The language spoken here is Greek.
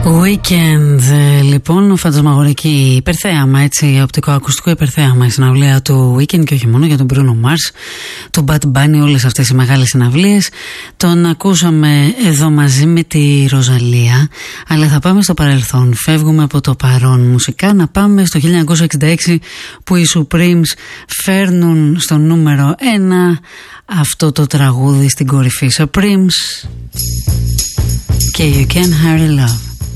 Weekend, λοιπόν, φαντασμαγορική υπερθέαμα, έτσι, οπτικοακουστικό υπερθέαμα η συναυλία του Weekend και όχι μόνο, για τον Bruno Mars, του Bad Bunny, όλες αυτές οι μεγάλες συναυλίες. Τον ακούσαμε εδώ μαζί με τη Ροζαλία, αλλά θα πάμε στο παρελθόν, φεύγουμε από το παρόν μουσικά, να πάμε στο 1966 που οι Supremes φέρνουν στο νούμερο 1 αυτό το τραγούδι στην κορυφή. Supremes και You Can't Hurry Love.